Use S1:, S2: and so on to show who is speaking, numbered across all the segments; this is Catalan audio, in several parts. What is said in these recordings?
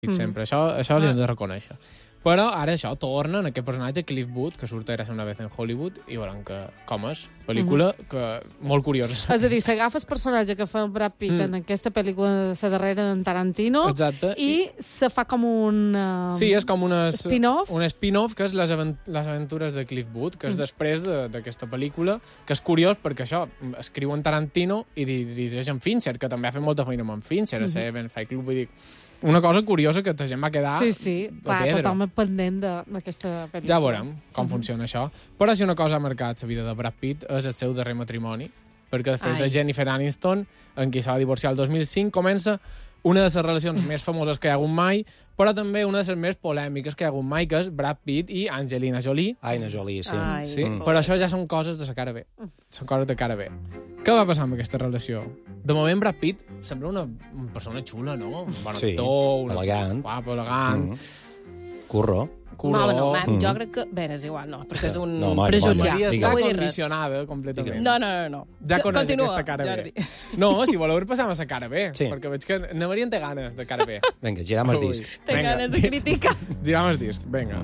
S1: sempre. Això li hem de reconèixer. Però ara això, torna en aquest personatge, Cliff Booth, que surt Érase una vez en Hollywood, i veurem com és. Pel·lícula que molt curiosa.
S2: És a dir, s'agafa el personatge que fa el Brad Pitt en aquesta pel·lícula de la darrera d'en Tarantino.
S1: Exacte.
S2: I se fa com un...
S1: Sí, és com
S2: spin-off.
S1: Un spin-off, que és les aventures de Cliff Booth, que és després d'aquesta pel·lícula, que és curiós perquè això, escriu en Tarantino i dirigeix en Fincher, que també ha fet molta feina amb en Fincher, a Seven, Fight Club, vull dir... Una cosa curiosa que la gent va quedar...
S2: Sí, clar, tothom és pendent d'aquesta pel·lícula.
S1: Ja veurem com funciona això. Però si una cosa ha marcat la vida de Brad Pitt és el seu darrer matrimoni, perquè de fet de Jennifer Aniston, en qui se va divorciar el 2005, comença una de les relacions més famoses que hi ha hagut mai, però també una de les més polèmiques que hi ha hagut mai, que és Brad Pitt i Angelina Jolie.
S3: Angelina Jolie, sí.
S1: Sí, però això ja són coses de la cara B. Són coses de cara B. Què va passar amb aquesta relació? De moment, Brad Pitt sembla una persona xula, no? Un bon actor,
S3: elegant.
S1: Guapo, elegant.
S3: Curro.
S4: No, jo crec que... Bé, és igual, no, perquè és un prejutjat.
S1: Maria està condicionada completament.
S4: No.
S1: Ja coneix aquesta cara B. No, si voleu passam a la cara B, perquè veig que na Maria en té ganes de cara B.
S3: Vinga, giram el disc.
S4: Té ganes de criticar.
S1: Giram el disc, vinga.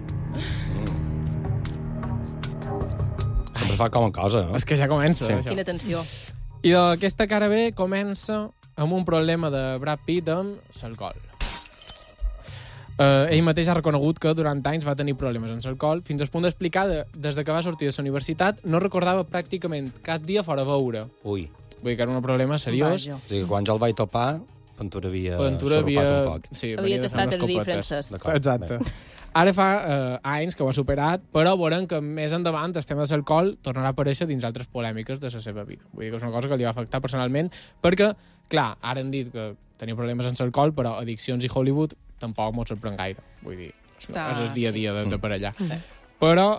S3: Sempre fa com a cosa, no?
S1: És que ja comença.
S4: Quina tensió.
S1: I aquesta cara B comença amb un problema de Brad Pitt amb l'alcohol. Ell mateix ha reconegut que durant anys va tenir problemes amb l'alcohol, fins al punt d'explicar des que va sortir de la universitat no recordava pràcticament cap dia fora a beure.
S3: Ui.
S1: Vull dir que era un problema seriós.
S3: O sigui, quan jo el vaig topar, Ventura havia sorropat un poc.
S1: Sí,
S4: havia tastat el vi francès.
S1: Exacte. Ara fa anys que ho ha superat, però veurem que més endavant el tema de l'alcohol tornarà a aparèixer dins altres polèmiques de la seva vida. Vull dir que és una cosa que li va afectar personalment, perquè, clar, ara hem dit que tenia problemes amb l'alcohol, però addiccions i Hollywood tampoc m'ho sorprèn gaire. Vull dir, és el dia a dia de per allà.
S4: Sí.
S1: Però,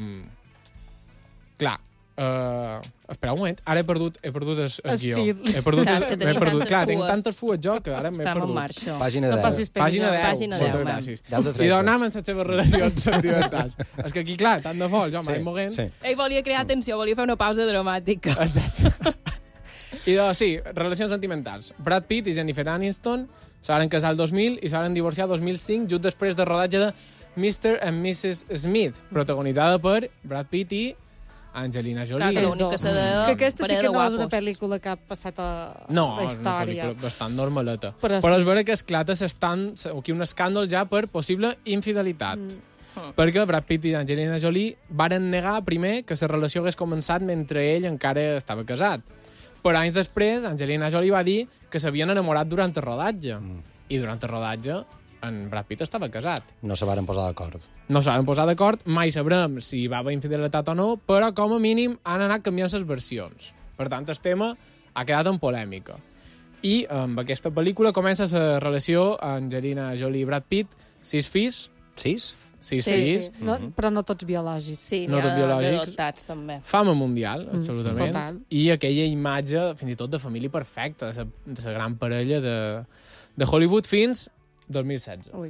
S1: clar, espera un moment, ara he perdut el guió. He perdut. Clar, tinc tantes fues jo que ara m'he perdut.
S4: Estem en marxa.
S3: Pàgina 10.
S1: Pàgina 10. Moltes gràcies. I donàvem les seves relacions sentimentals. És que aquí, clar, tant de fol, jo m'he moguent.
S4: Ell volia crear tensió, volia fer una pausa dramàtica.
S1: Exacte. I sí, relacions sentimentals. Brad Pitt i Jennifer Aniston se van casar el 2000 i se van divorciar el 2005, just després del rodatge de Mr. and Mrs. Smith, protagonitzada per Brad Pitt i Angelina Jolie.
S2: Que aquesta sí que no és una pel·lícula que ha passat a la història.
S1: No, és una pel·lícula bastant normaleta. Però és vera que esclata aquí un escàndol ja per possible infidelitat. Perquè Brad Pitt i Angelina Jolie varen negar primer que la relació hagués començat mentre ell encara estava casat. Però anys després, Angelina Jolie va dir que s'havien enamorat durant el rodatge. I durant el rodatge, en Brad Pitt estava casat.
S3: No se varen posar d'acord.
S1: No se varen posar d'acord, mai sabrem si va haver infidelitat o no, però com a mínim han anat canviant les versions. Per tant, el tema ha quedat en polèmica. I amb aquesta pel·lícula comença la relació Angelina Jolie i Brad Pitt, 6 fills.
S3: 6?
S1: Sí.
S2: Però no tots biològics.
S4: Sí,
S1: no tots biològics.
S4: Adoptats, també.
S1: Fama mundial, absolutament.
S2: Total.
S1: I aquella imatge, fins i tot, de família perfecta, de la gran parella de Hollywood fins 2016.
S2: Ui.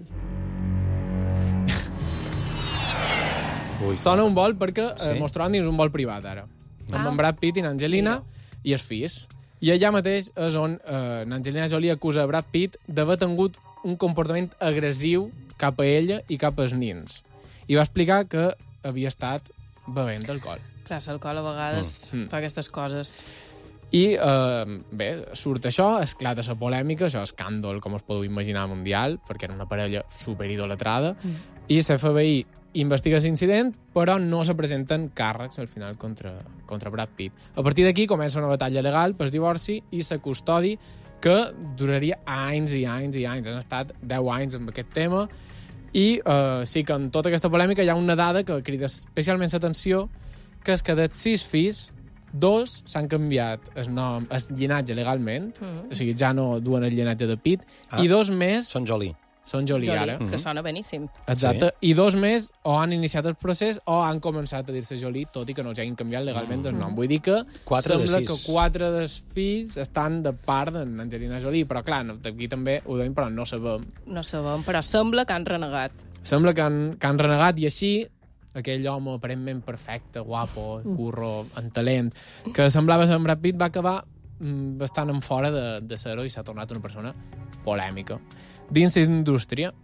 S1: Sona un vol perquè mos trobem dins un vol privat, ara. Amb en Brad Pitt i l'Angelina i els fills. I allà mateix és on l'Angelina Jolie acusa Brad Pitt d'haver tingut un comportament agressiu cap a ella i cap als nins. I va explicar que havia estat bevent alcohol.
S4: Clar, l'alcohol a vegades fa aquestes coses.
S1: I, bé, surt això, esclata la polèmica, això escàndol, com us podeu imaginar, mundial, perquè era una parella superidolatrada, i l'FBI investiga l'incident, però no se presenten càrrecs al final contra Brad Pitt. A partir d'aquí comença una batalla legal pel divorci i la custodi que duraria anys i anys i anys. Han estat 10 anys amb aquest tema i sí que en tota aquesta polèmica hi ha una dada que crida especialment l'atenció, que és que dels 6 fills, 2 s'han canviat el nom, el llinatge legalment, o sigui, ja no duen el llinatge de Pitt, i 2 més...
S3: Són Jolie.
S1: Són Jolie ara.
S4: Que sona beníssim.
S1: Exacte. I 2 més o han iniciat el procés o han començat a dir-se Jolie, tot i que no els hagin canviat legalment el nom. Vull dir que sembla que 4 dels fills estan de part d'Angelina Jolie, però clar, aquí també ho deim, però no sabem.
S4: No sabem, però sembla que han renegat.
S1: Sembla que han renegat i així aquell home aparentment perfecte, guapo, curro, amb talent, que semblava ser en Brad Pitt, va acabar bastant en fora de ser-ho i s'ha tornat una persona polèmica. Dins la indústria,